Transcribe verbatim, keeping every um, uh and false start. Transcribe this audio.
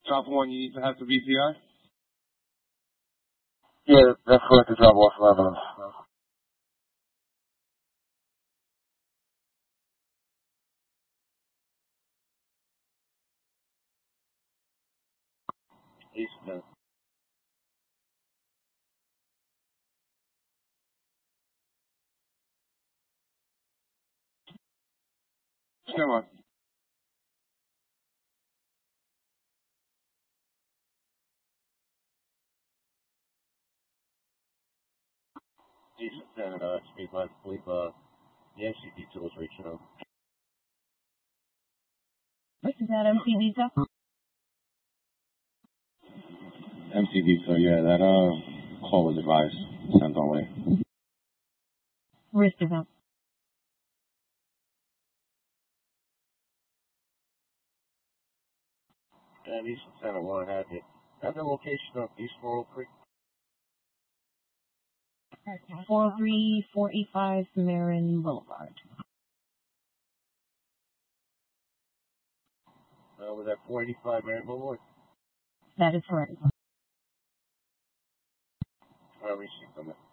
Drop one, you need to have the V P I? Yeah, that's correct, to drop off eleven. Eastern. Come on. Eastern Canada, speak I believe uh, the M C D tool is reaching out. Is that M C Visa? M C Visa, yeah, that uh call was advised. Sent our way. Wrist event. And Eastern Center one had it. Have the location of East Laurel Creek. four three four eight five Marin Boulevard. Uh, was that four eighty-five Marin Boulevard? That is correct. I received them.